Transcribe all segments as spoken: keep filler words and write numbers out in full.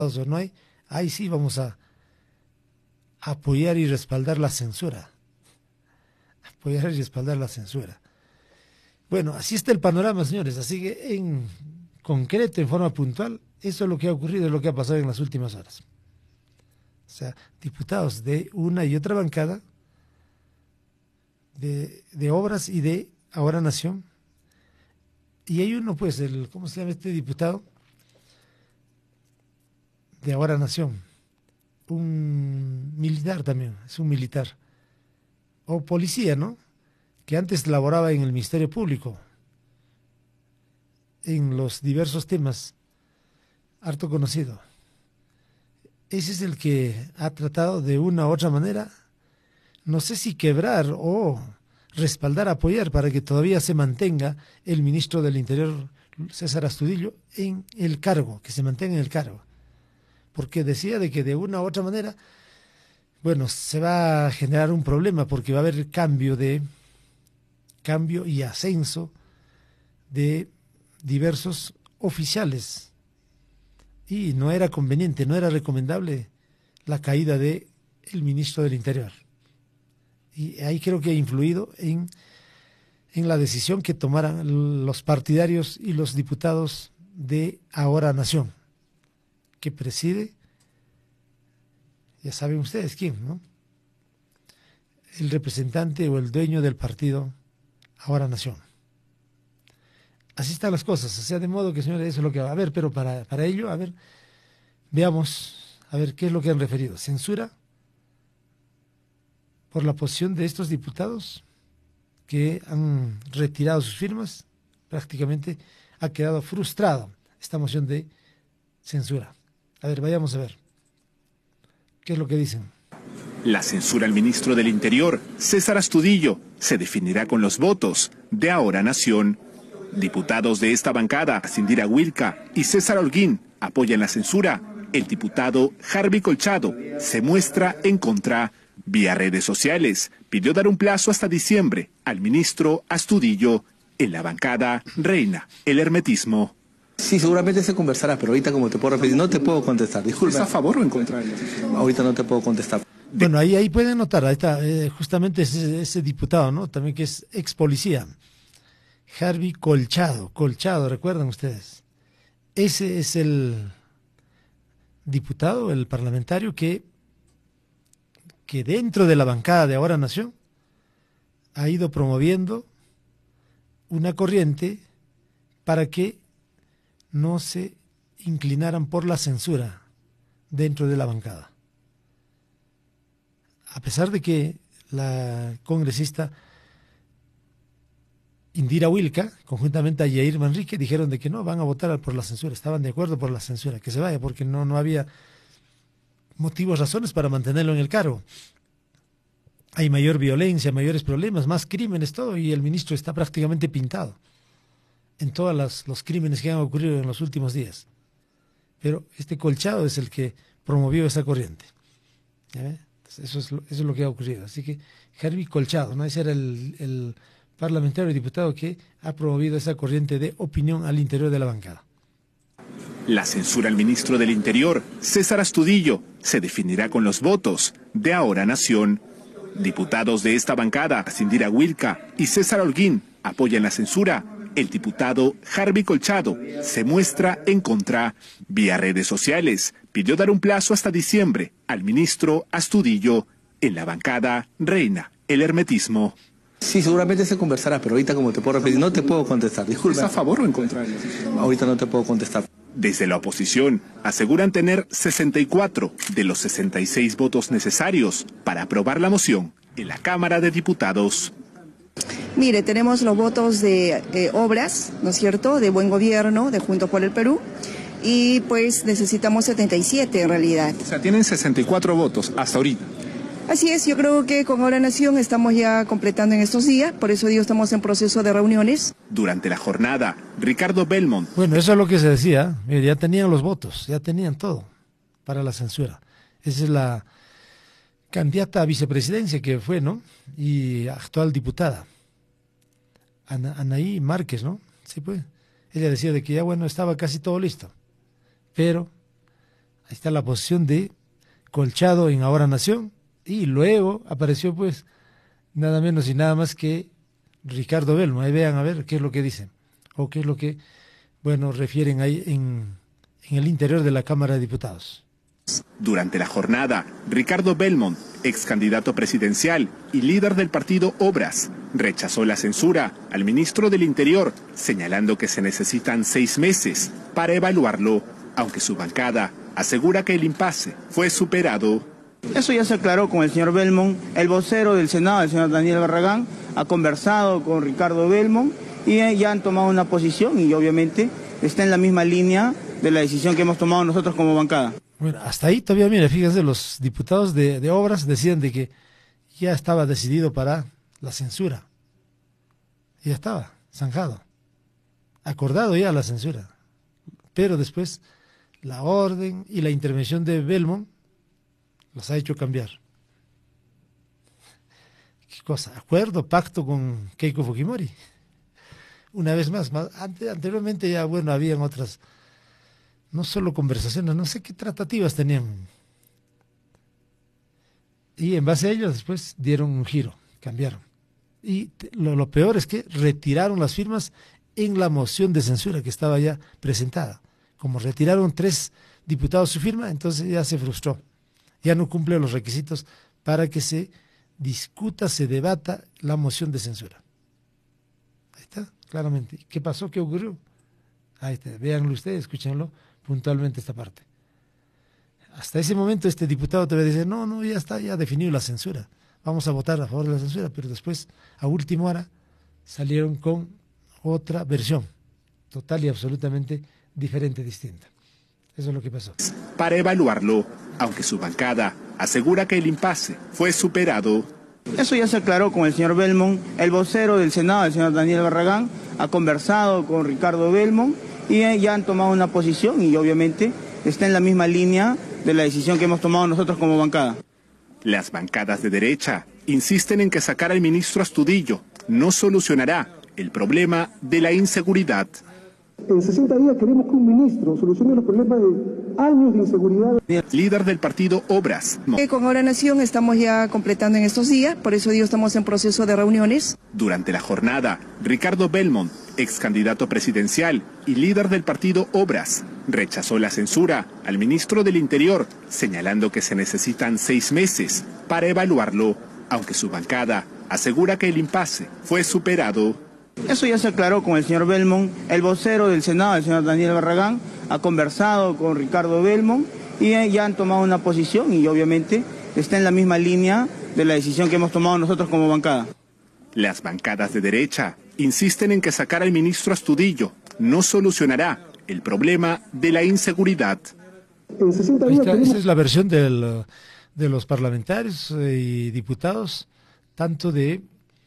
o no hay, ahí sí vamos a apoyar y respaldar la censura. Apoyar y respaldar la censura. Bueno, así está el panorama, señores. Así que en concreto, en forma puntual, eso es lo que ha ocurrido, es lo que ha pasado en las últimas horas. O sea, diputados de una y otra bancada, de, de Obras y de Ahora Nación. Y hay uno, pues, el, ¿cómo se llama este diputado? De Ahora Nación. Un militar también, es un militar. O policía, ¿no? Que antes laboraba en el Ministerio Público, en los diversos temas, harto conocido. Ese es el que ha tratado de una u otra manera, no sé si quebrar o respaldar, apoyar para que todavía se mantenga el ministro del Interior, César Astudillo, en el cargo, que se mantenga en el cargo. Porque decía de que de una u otra manera, bueno, se va a generar un problema porque va a haber cambio de cambio y ascenso de diversos oficiales. Y no era conveniente, no era recomendable la caída de el ministro del Interior. Y ahí creo que ha influido en, en la decisión que tomaran los partidarios y los diputados de Ahora Nación, que preside, ya saben ustedes quién, ¿no? El representante o el dueño del partido Ahora Nación. Así están las cosas, o sea, de modo que, señores, eso es lo que va a ver, pero para, para ello, a ver, veamos, a ver qué es lo que han referido. Censura por la posición de estos diputados que han retirado sus firmas, prácticamente ha quedado frustrada esta moción de censura. A ver, vayamos a ver qué es lo que dicen. La censura al ministro del Interior, César Astudillo, se definirá con los votos de Ahora Nación. Diputados de esta bancada, Cindira Huilca y César Holguín, apoyan la censura. El diputado Harvey Colchado se muestra en contra. Vía redes sociales, pidió dar un plazo hasta diciembre al ministro Astudillo. En la bancada reina el hermetismo. Sí, seguramente se conversará, pero ahorita, como te puedo repetir, no te puedo contestar. Disculpa. ¿Es a favor o en contra de la censura? Ahorita no te puedo contestar. Bueno, ahí, ahí pueden notar, ahí está, eh, justamente ese, ese diputado, ¿no? También que es ex policía. Harvey Colchado, Colchado, ¿recuerdan ustedes? Ese es el diputado, el parlamentario que, que dentro de la bancada de Ahora Nación ha ido promoviendo una corriente para que no se inclinaran por la censura dentro de la bancada. A pesar de que la congresista Indira Huilca, conjuntamente a Yair Manrique, dijeron de que no, van a votar por la censura, estaban de acuerdo por la censura, que se vaya, porque no, no había motivos, razones para mantenerlo en el cargo. Hay mayor violencia, mayores problemas, más crímenes, todo, y el ministro está prácticamente pintado en todos los, los crímenes que han ocurrido en los últimos días. Pero este Colchado es el que promovió esa corriente. ¿Ya ve? Eso es, lo, eso es lo que ha ocurrido. Así que Harvey Colchado, ¿no? Ese era el, el parlamentario y diputado que ha promovido esa corriente de opinión al interior de la bancada. La censura al ministro del Interior, César Astudillo, se definirá con los votos de Ahora Nación. Diputados de esta bancada, Cindira Huilca y César Holguín, apoyan la censura. El diputado Harvey Colchado se muestra en contra. Vía redes sociales, pidió dar un plazo hasta diciembre al ministro Astudillo. En la bancada reina el hermetismo. Sí, seguramente se conversará, pero ahorita, como te puedo repetir, no te puedo contestar. Disculpa. ¿Es a favor o en contra de la censura? Ahorita no te puedo contestar. Desde la oposición aseguran tener sesenta y cuatro de los sesenta y seis votos necesarios para aprobar la moción en la Cámara de Diputados. Mire, tenemos los votos de eh, Obras, ¿no es cierto?, de Buen Gobierno, de Juntos por el Perú, y pues necesitamos setenta y siete en realidad. O sea, tienen sesenta y cuatro votos hasta ahorita. Así es, yo creo que con Ahora Nación estamos ya completando en estos días, por eso digo, estamos en proceso de reuniones. Durante la jornada, Ricardo Belmont. Bueno, eso es lo que se decía, mire, ya tenían los votos, ya tenían todo para la censura. Esa es la candidata a vicepresidencia que fue, ¿no? Y actual diputada, Ana, Anaí Márquez, ¿no? Sí, pues. Ella decía de que ya, bueno, estaba casi todo listo, pero Ahí está la posición de Colchado en Ahora Nación. Y luego apareció pues nada menos y nada más que Ricardo Belmont. Ahí vean a ver qué es lo que dicen. O qué es lo que, bueno, refieren ahí en, en el interior de la Cámara de Diputados. Durante la jornada, Ricardo Belmont, ex candidato presidencial y líder del partido Obras, rechazó la censura al ministro del Interior, señalando que se necesitan seis meses para evaluarlo, aunque su bancada asegura que el impasse fue superado. Eso ya se aclaró con el señor Belmont. El vocero del Senado, el señor Daniel Barragán, ha conversado con Ricardo Belmont y ya han tomado una posición y obviamente está en la misma línea de la decisión que hemos tomado nosotros como bancada. Bueno, hasta ahí todavía, mire, fíjense, los diputados de, de Obras decían de que ya estaba decidido para la censura. Ya estaba zanjado, acordado ya la censura. Pero después la orden y la intervención de Belmont los ha hecho cambiar. ¿Qué cosa? ¿Acuerdo, pacto con Keiko Fujimori? Una vez más, más ante, anteriormente ya, bueno, habían otras, no solo conversaciones, no sé qué tratativas tenían. Y en base a ellos después dieron un giro, cambiaron. Y lo, lo peor es que retiraron las firmas en la moción de censura que estaba ya presentada. Como retiraron tres diputados su firma, entonces ya se frustró. Ya no cumple los requisitos para que se discuta, se debata la moción de censura. Ahí está, claramente. ¿Qué pasó? ¿Qué ocurrió? Ahí está, véanlo ustedes, escúchenlo puntualmente esta parte. Hasta ese momento este diputado te va a decir, no, no, ya está, ya definido la censura. Vamos a votar a favor de la censura, pero después, a última hora, salieron con otra versión, total y absolutamente diferente, distinta. Eso es lo que pasó. Para evaluarlo, aunque su bancada asegura que el impasse fue superado. Eso ya se aclaró con el señor Belmont. El vocero del Senado, el señor Daniel Barragán, ha conversado con Ricardo Belmont y ya han tomado una posición y obviamente está en la misma línea de la decisión que hemos tomado nosotros como bancada. Las bancadas de derecha insisten en que sacar al ministro Astudillo no solucionará el problema de la inseguridad. En sesenta días queremos que un ministro solucione los problemas de años de inseguridad. Líder del partido Obras. No. Con Ahora Nación estamos ya completando en estos días, por eso digo, estamos en proceso de reuniones. Durante la jornada, Ricardo Belmont, ex candidato presidencial y líder del partido Obras, rechazó la censura al ministro del Interior, señalando que se necesitan seis meses para evaluarlo, aunque su bancada asegura que el impasse fue superado. Eso ya se aclaró con el señor Belmont. El vocero del Senado, el señor Daniel Barragán, ha conversado con Ricardo Belmont y ya han tomado una posición y obviamente está en la misma línea de la decisión que hemos tomado nosotros como bancada. Las bancadas de derecha insisten en que sacar al ministro Astudillo no solucionará el problema de la inseguridad. En sesenta días Esta, queremos... esa es la versión del, de los parlamentarios y diputados, tanto de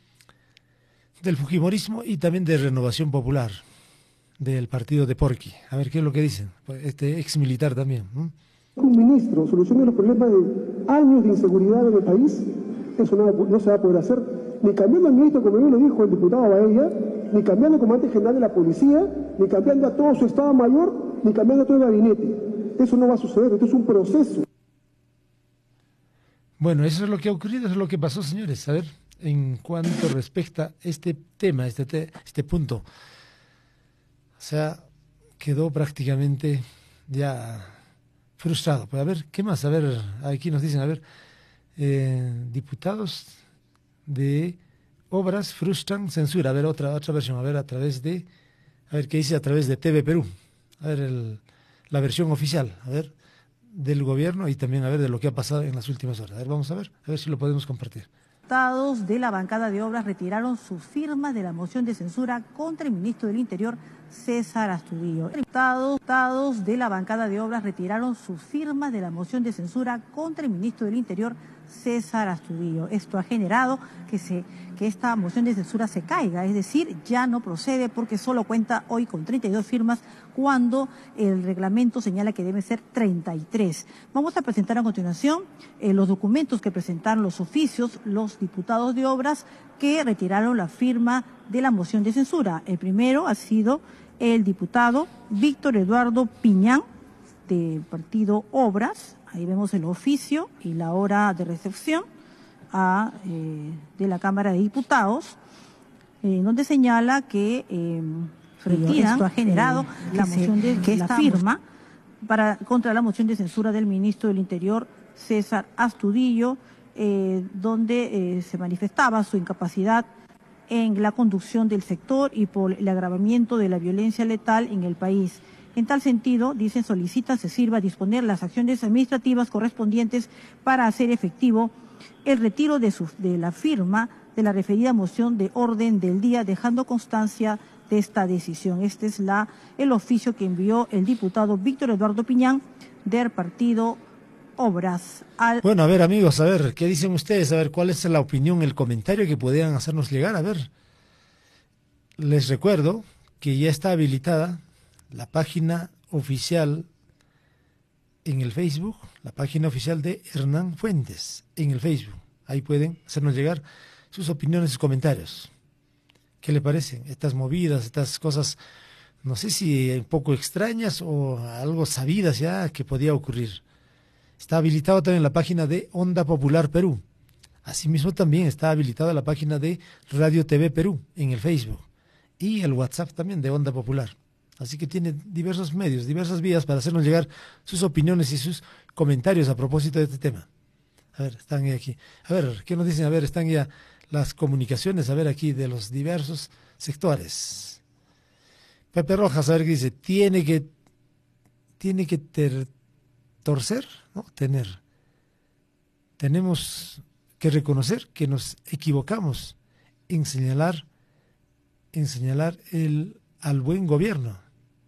del fujimorismo y también de Renovación Popular, del partido de Porqui. A ver qué es lo que dicen, este ex militar también. ¿Mm? Un ministro solucione los problemas de años de inseguridad en el país, eso no, no se va a poder hacer, ni cambiando al ministro, como bien lo dijo el diputado Baella, ni cambiando al comandante general de la policía, ni cambiando a todo su estado mayor, ni cambiando a todo el gabinete. Eso no va a suceder, esto es un proceso. Bueno, eso es lo que ha ocurrido, eso es lo que pasó, señores. A ver, en cuanto respecta a este tema, este, te, este punto, o sea, quedó prácticamente ya frustrado. Pues a ver, ¿qué más? A ver, aquí nos dicen, a ver, eh, diputados de Obras frustran censura. A ver, otra otra versión, a ver, a través de, a ver, ¿qué dice a través de T V Perú? A ver, el, la versión oficial, a ver, del gobierno y también a ver de lo que ha pasado en las últimas horas. A ver, vamos a ver, a ver si lo podemos compartir. Diputados de la bancada de Obras retiraron sus firmas de la moción de censura contra el ministro del Interior, César Astudillo. Diputados, diputados de la bancada de Obras retiraron sus firmas de la moción de censura contra el ministro del Interior, César Astudillo. Esto ha generado que, se, que esta moción de censura se caiga, es decir, ya no procede porque solo cuenta hoy con treinta y dos firmas cuando el reglamento señala que deben ser treinta y tres. Vamos a presentar a continuación eh, los documentos que presentaron los oficios, los diputados de Obras que retiraron la firma de la moción de censura. El primero ha sido el diputado Víctor Eduardo Piñán, del partido Obras. Ahí vemos el oficio y la hora de recepción a, eh, de la Cámara de Diputados, eh, donde señala que eh, retiran, esto ha generado eh, la moción de que la firma para, contra la moción de censura del ministro del Interior, César Astudillo, eh, donde eh, se manifestaba su incapacidad en la conducción del sector y por el agravamiento de la violencia letal en el país. En tal sentido, dicen, solicitan se sirva a disponer las acciones administrativas correspondientes para hacer efectivo el retiro de, su, de la firma de la referida moción de orden del día, dejando constancia de esta decisión. Este es la, el oficio que envió el diputado Víctor Eduardo Piñán del partido Obras. Al... Bueno, a ver, amigos, a ver, ¿qué dicen ustedes? A ver, ¿cuál es la opinión, el comentario que podían hacernos llegar? A ver, les recuerdo que ya está habilitada la página oficial en el Facebook, la página oficial de Hernán Fuentes en el Facebook. Ahí pueden hacernos llegar sus opiniones, sus comentarios. ¿Qué le parecen estas movidas, estas cosas, no sé si un poco extrañas o algo sabidas ya que podía ocurrir? Está habilitado también la página de Onda Popular Perú. Asimismo también está habilitada la página de Radio T V Perú en el Facebook y el WhatsApp también de Onda Popular. Así que tiene diversos medios, diversas vías para hacernos llegar sus opiniones y sus comentarios a propósito de este tema. A ver, están aquí. A ver, ¿qué nos dicen? A ver, están ya las comunicaciones, a ver aquí, de los diversos sectores. Pepe Rojas, a ver qué dice. Tiene que, tiene que ter, torcer, ¿no? Tener. Tenemos que reconocer que nos equivocamos en señalar, en señalar el, al buen gobierno.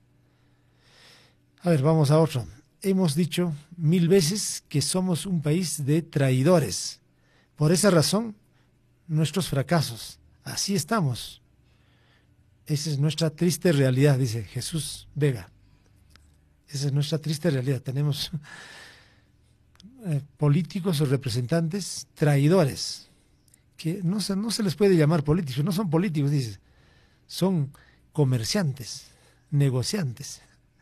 A ver, vamos a otro. Hemos dicho mil veces que somos un país de traidores. Por esa razón, nuestros fracasos. Así estamos. Esa es nuestra triste realidad, dice Jesús Vega. Esa es nuestra triste realidad. Tenemos eh, políticos o representantes traidores, que no se, no se les puede llamar políticos, no son políticos, dice. Son comerciantes, negociantes.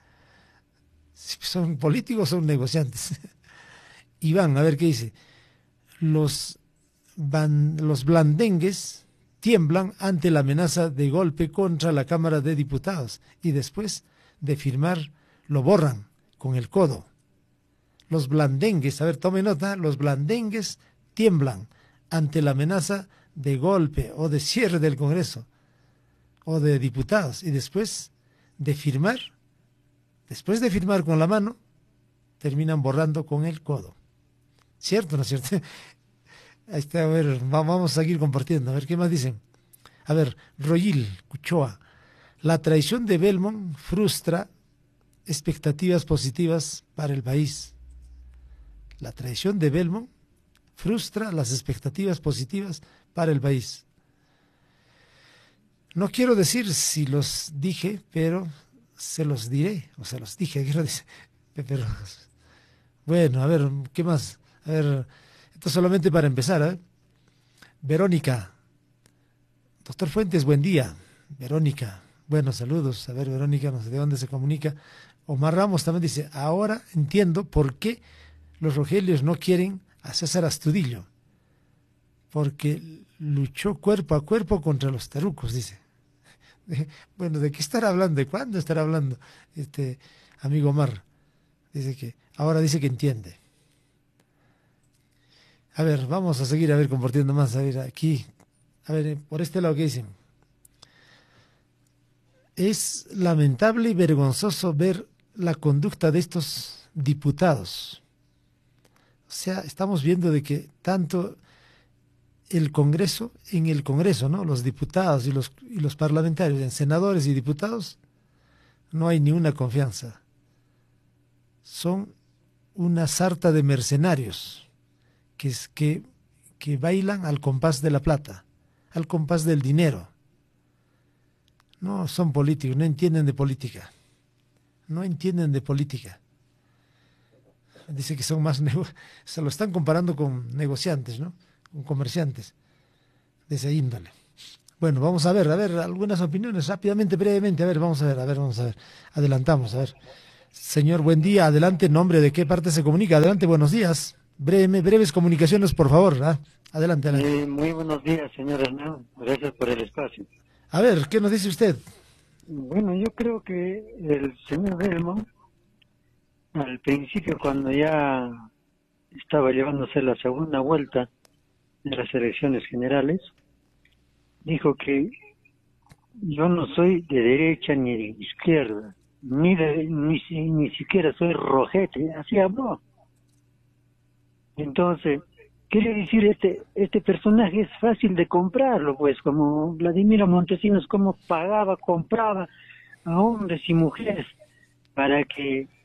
Si son políticos, son negociantes. Iván, a ver qué dice. Los, van, los blandengues tiemblan ante la amenaza de golpe contra la Cámara de Diputados y después de firmar lo borran con el codo. Los blandengues, a ver, tome nota, los blandengues tiemblan ante la amenaza de golpe o de cierre del Congreso o de diputados y después de firmar Después de firmar con la mano, terminan borrando con el codo. ¿Cierto o no es cierto? Ahí está, a ver, vamos a seguir compartiendo. A ver, ¿qué más dicen? A ver, Royil Cuchoa. La traición de Belmont frustra expectativas positivas para el país. La traición de Belmont frustra las expectativas positivas para el país. No quiero decir si los dije, pero se los diré, o se los dije, quiero decir, Pepe Rojas. Bueno, a ver, ¿qué más? A ver, esto solamente para empezar, ¿eh? Verónica. Doctor Fuentes, buen día. Verónica, buenos saludos. A ver, Verónica, no sé de dónde se comunica. Omar Ramos también dice, ahora entiendo por qué los rogelios no quieren a César Astudillo. Porque luchó cuerpo a cuerpo contra los tarucos, dice. Bueno, ¿de qué estará hablando? ¿De cuándo estará hablando este amigo Omar? Dice que, ahora dice que entiende. A ver, vamos a seguir a ver compartiendo más. A ver, aquí, a ver, por este lado, ¿qué dicen? Es lamentable y vergonzoso ver la conducta de estos diputados. O sea, estamos viendo de que tanto el Congreso, en el Congreso, ¿no? Los diputados y los, y los parlamentarios, en senadores y diputados, no hay ni una confianza. Son una sarta de mercenarios que, es, que, que bailan al compás de la plata, al compás del dinero. No son políticos, no entienden de política. No entienden de política. Dice que son más, se lo están comparando con negociantes, ¿no? Con comerciantes de esa índole. Bueno, vamos a ver, a ver, algunas opiniones rápidamente, brevemente, a ver, vamos a ver, a ver, vamos a ver. Adelantamos, a ver. Señor, buen día. Adelante, nombre, ¿de qué parte se comunica? Adelante, buenos días. Breve, breves comunicaciones, por favor. ¿Ah? Adelante, adelante. Eh, muy buenos días, señor Hernán. Gracias por el espacio. A ver, ¿qué nos dice usted? Bueno, yo creo que el señor Belmont, al principio, cuando ya estaba llevándose la segunda vuelta de las elecciones generales, dijo que yo no soy de derecha ni de izquierda, ni de, ni, ni siquiera soy rojete, así habló. Entonces, quiere decir, este este personaje es fácil de comprarlo, pues, como Vladimiro Montesinos, como pagaba, compraba a hombres y mujeres para que eh,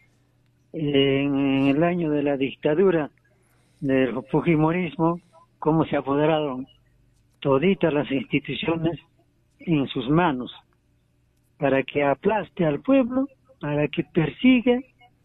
en el año de la dictadura del fujimorismo, cómo se apoderaron toditas las instituciones en sus manos, para que aplaste al pueblo, para que persiga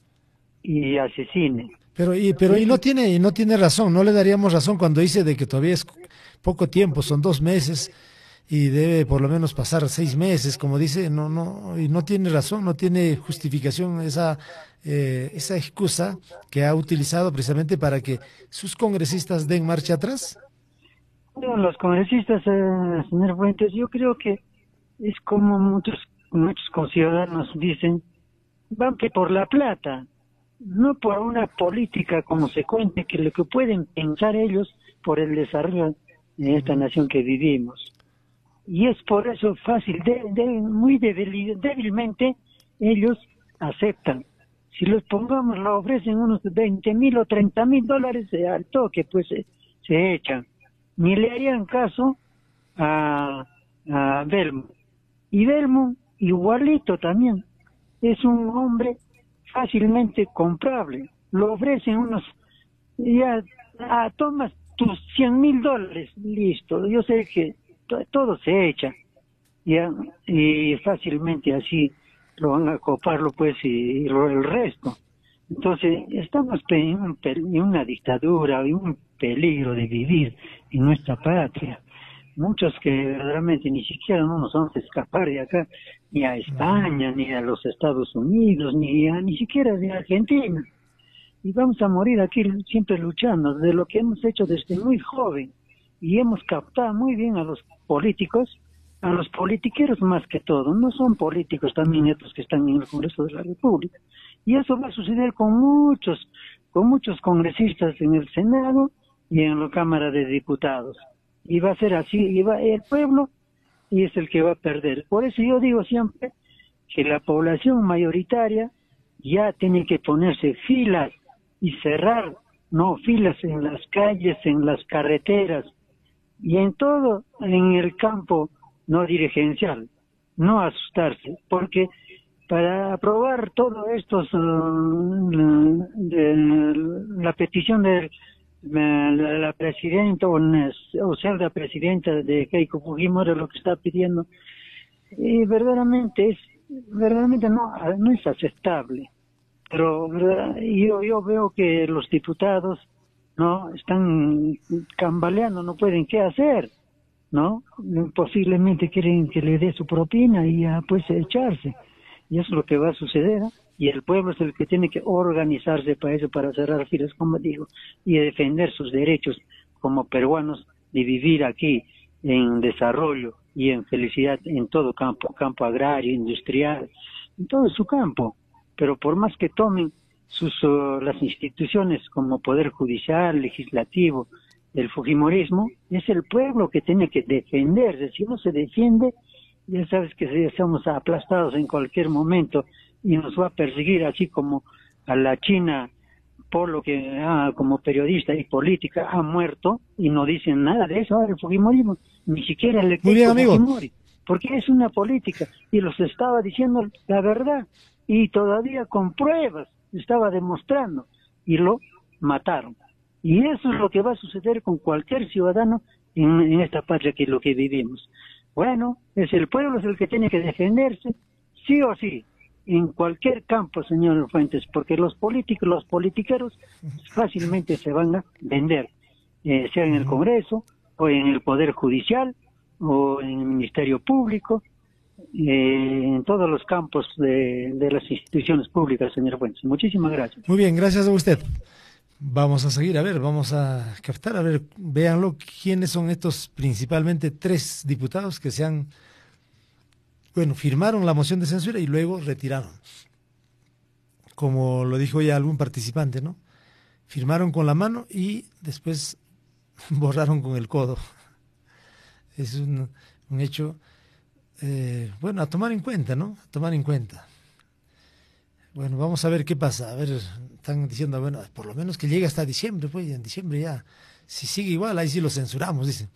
y asesine. Pero y pero y no tiene y no tiene razón, no le daríamos razón cuando dice de que todavía es poco tiempo, son dos meses y debe por lo menos pasar seis meses, como dice, no no y no tiene razón, no tiene justificación esa eh, esa excusa que ha utilizado precisamente para que sus congresistas den marcha atrás. Bueno, los congresistas, eh, señor Fuentes, yo creo que es como muchos muchos conciudadanos dicen, van que por la plata, no por una política consecuente que lo que pueden pensar ellos por el desarrollo de esta nación que vivimos. Y es por eso fácil, de, de, muy débil, débilmente ellos aceptan. Si los pongamos, lo ofrecen unos veinte mil o treinta mil dólares al toque, pues se, se echan. Ni le harían caso a, a Belmont. Y Belmont igualito también. Es un hombre fácilmente comprable. Lo ofrecen unos, ya, ah, tomas tus cien mil dólares, listo. Yo sé que to, todo se echa, ya, y fácilmente así lo van a coparlo, pues, y, y lo, el resto. Entonces, estamos en, un, en una dictadura, en un peligro de vivir en nuestra patria. Muchos que verdaderamente ni siquiera no nos vamos a escapar de acá, ni a España, ni a los Estados Unidos, ni a, ni siquiera de Argentina. Y vamos a morir aquí siempre luchando de lo que hemos hecho desde muy joven. Y hemos captado muy bien a los políticos, a los politiqueros más que todo. No son políticos también estos que están en el Congreso de la República. Y eso va a suceder con muchos, con muchos congresistas en el Senado y en la Cámara de Diputados. Y va a ser así, y va el pueblo y es el que va a perder. Por eso yo digo siempre que la población mayoritaria ya tiene que ponerse filas y cerrar, no filas en las calles, en las carreteras y en todo, en el campo no dirigencial, no asustarse, porque para aprobar todo esto, uh, de la petición de La, la presidenta o, o sea la presidenta de Keiko Fujimori lo que está pidiendo y verdaderamente es verdaderamente no no es aceptable, pero yo yo veo que los diputados no están cambaleando, no pueden qué hacer, no posiblemente quieren que le dé su propina y ya pues echarse, y eso es lo que va a suceder, ¿no? Y el pueblo es el que tiene que organizarse para eso, para cerrar filas, como digo, y defender sus derechos como peruanos de vivir aquí en desarrollo y en felicidad en todo campo, campo agrario, industrial, en todo su campo. Pero por más que tomen sus uh, las instituciones como Poder Judicial, Legislativo, el Fujimorismo, es el pueblo que tiene que defenderse. Si no se defiende, ya sabes que estamos aplastados en cualquier momento y nos va a perseguir así como a la China por lo que ah, como periodista y política ha muerto y no dicen nada de eso. Ahora el Fujimorismo ni siquiera le queda Fujimori, porque es una política y los estaba diciendo la verdad y todavía con pruebas estaba demostrando y lo mataron. Y eso es lo que va a suceder con cualquier ciudadano en, en esta patria que es lo que vivimos. Bueno, es el pueblo es el que tiene que defenderse, sí o sí, en cualquier campo, señor Fuentes, porque los políticos, los politiqueros fácilmente se van a vender, eh, sea en el Congreso, o en el Poder Judicial, o en el Ministerio Público, eh, en todos los campos de, de las instituciones públicas, señor Fuentes. Muchísimas gracias. Muy bien, gracias a usted. Vamos a seguir, a ver, vamos a captar, a ver, véanlo, quiénes son estos principalmente tres diputados que se han, bueno, firmaron la moción de censura y luego retiraron. Como lo dijo ya algún participante, ¿no? Firmaron con la mano y después borraron con el codo. Es un, un hecho, eh, bueno, a tomar en cuenta, ¿no? A tomar en cuenta. Bueno, vamos a ver qué pasa. A ver, están diciendo, bueno, por lo menos que llegue hasta diciembre, pues, y en diciembre ya, si sigue igual, ahí sí lo censuramos, dicen.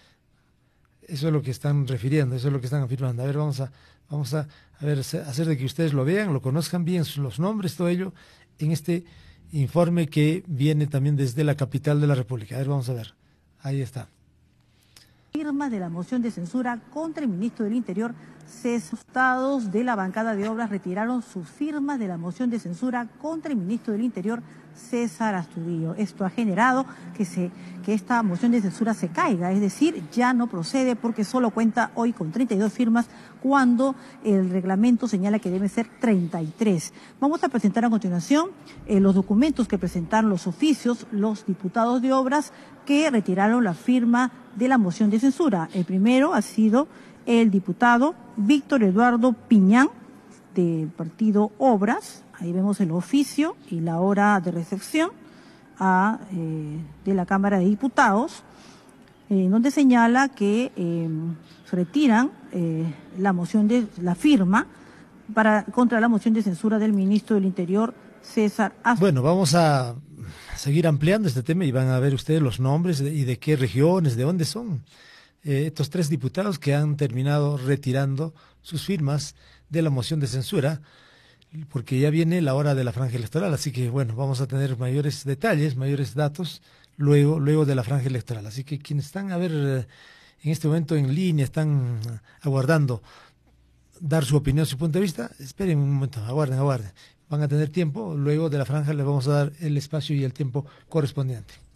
Eso es lo que están refiriendo, eso es lo que están afirmando. A ver, vamos a, vamos a, a ver, hacer de que ustedes lo vean, lo conozcan bien, los nombres, todo ello, en este informe que viene también desde la capital de la República. A ver, vamos a ver. Ahí está. Firmas de la moción de censura contra el ministro del Interior. Diputados de la bancada de obras retiraron sus firmas de la moción de censura contra el ministro del Interior, César Astudillo. Esto ha generado que, se, que esta moción de censura se caiga, es decir, ya no procede porque solo cuenta hoy con treinta y dos firmas cuando el reglamento señala que deben ser treinta y tres. Vamos a presentar a continuación eh, los documentos que presentaron los oficios, los diputados de obras que retiraron la firma de la moción de censura. El primero ha sido el diputado Víctor Eduardo Piñán, del partido Obras. Ahí vemos el oficio y la hora de recepción a, eh, de la Cámara de Diputados, en eh, donde señala que eh, retiran eh, la moción de la firma para contra la moción de censura del ministro del Interior, César Astudillo. Bueno, vamos a seguir ampliando este tema y van a ver ustedes los nombres de, y de qué regiones, de dónde son eh, estos tres diputados que han terminado retirando sus firmas de la moción de censura, porque ya viene la hora de la franja electoral, así que bueno, vamos a tener mayores detalles, mayores datos luego, luego de la franja electoral. Así que quienes están a ver eh, en este momento en línea, están aguardando dar su opinión, su punto de vista, esperen un momento, aguarden, aguarden. Van a tener tiempo, luego de la franja les vamos a dar el espacio y el tiempo correspondiente.